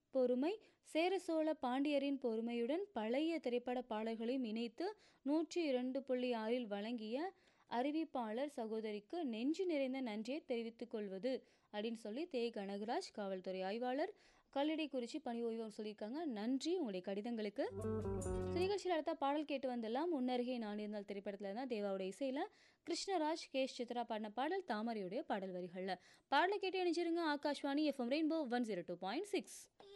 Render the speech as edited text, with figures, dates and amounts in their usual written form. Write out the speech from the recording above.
பொறுமை, சேர சோழ பாண்டியரின் பொறுமையுடன் பழைய திரைப்பட பாடல்களையும் இணைத்து 102.6 வழங்கிய அறிவிப்பாளர் சகோதரிக்கு நெஞ்சு நிறைந்த நன்றியை தெரிவித்துக் கொள்வது அப்படின்னு சொல்லி கனகராஜ், காவல்துறை ஆய்வாளர், கல்லடைக்குறிச்சி பணி ஓய்வு சொல்லியிருக்காங்க. நன்றி உங்களுடைய கடிதங்களுக்கு. நிகழ்ச்சியில் அடுத்த பாடல் கேட்டு வந்துடலாம். முன்னருகே நான் இருந்தால் திரைப்படத்தில் தான் தேவாவுடைய இசையில் கிருஷ்ணராஜ், கேஷ் சித்ரா பாடின பாடல் தாமரையுடைய பாடல் வரிகளில். பாடலை கேட்டு இணைஞ்சிருங்க. Akashvani FM rainbow 102.6.